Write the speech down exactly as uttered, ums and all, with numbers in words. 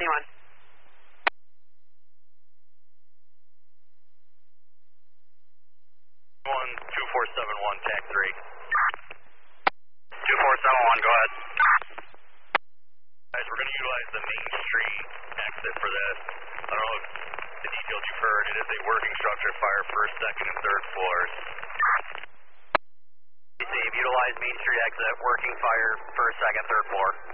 one. One two four seven one, tag three. Two four seven one, go ahead. Guys, we're going to utilize the Main Street exit for this. I don't know if the details you've heard. It is a working structure fire, first, second, and third floors. Dave, utilize Main Street exit, working fire, first, second, third floor.